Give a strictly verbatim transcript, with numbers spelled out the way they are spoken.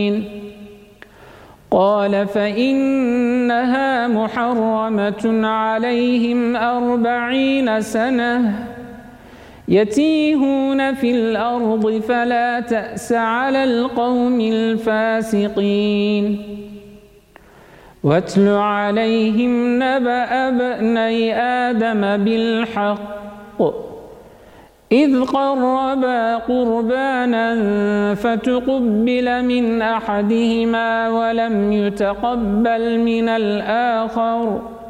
قال فإنها محرمة عليهم أربعين سنة يتيهون في الأرض فلا تأس على القوم الفاسقين واتل عليهم نبأ ابني آدم بالحق إذ قربا قربانا فتقبل من أحدهما ولم يتقبل من الآخر